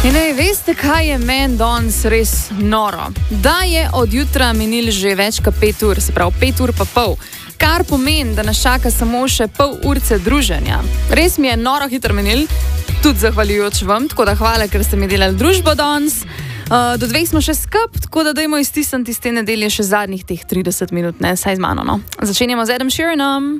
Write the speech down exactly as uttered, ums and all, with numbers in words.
In ne veste, kaj je meni danes res noro? Da je od jutra minil že več kot pet ur, se pravi pet ur pa pol, kar pomeni, da nas čaka samo še pol urce druženja. Res mi je noro hitro minil, tudi zahvaljujoč vam, tako da hvala, ker ste mi delali družbo danes. Uh, do dveh smo še skup, tako da dajmo iztisniti iz te nedelje še zadnjih teh trideset minut, ne, saj z mano, no. Začenjamo z Edom Sheeranom.